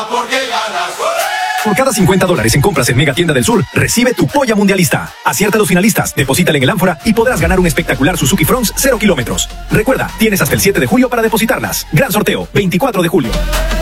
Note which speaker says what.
Speaker 1: porque ganas.
Speaker 2: Por cada $50 en compras en Mega Tienda del Sur, recibe tu polla mundialista. Acierta a los finalistas, deposítale en el ánfora y podrás ganar un espectacular Suzuki Fronx 0 kilómetros. Recuerda, tienes hasta el 7 de julio para depositarlas. Gran sorteo, 24 de julio.